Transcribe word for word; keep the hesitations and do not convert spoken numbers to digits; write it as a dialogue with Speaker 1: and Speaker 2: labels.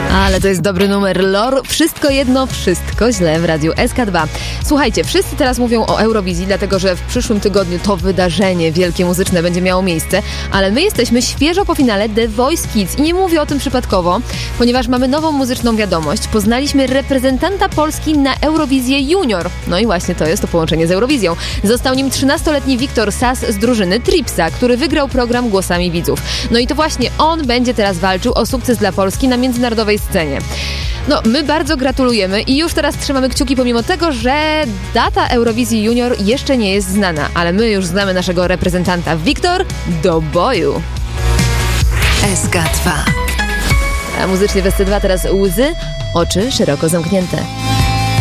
Speaker 1: Ale to jest dobry numer. Lor, wszystko jedno, wszystko źle w Radiu S K dwa. Słuchajcie, wszyscy teraz mówią o Eurowizji, dlatego że w przyszłym tygodniu to wydarzenie wielkie muzyczne będzie miało miejsce, ale my jesteśmy świeżo po finale The Voice Kids i nie mówię o tym przypadkowo, ponieważ mamy nową muzyczną wiadomość. Poznaliśmy reprezentanta Polski na Eurowizję Junior. No i właśnie to jest to połączenie z Eurowizją. Został nim trzynastoletni Wiktor Sas z drużyny Tripsa, który wygrał program Głosami Widzów. No i to właśnie on będzie teraz walczył o sukces dla Polski na międzynarodowej scenie. No, my bardzo gratulujemy i już teraz trzymamy kciuki, pomimo tego, że data Eurowizji Junior jeszcze nie jest znana, ale my już znamy naszego reprezentanta. Wiktor, do boju!
Speaker 2: S K dwa.
Speaker 1: A muzycznie w S C dwa teraz łzy, oczy szeroko zamknięte.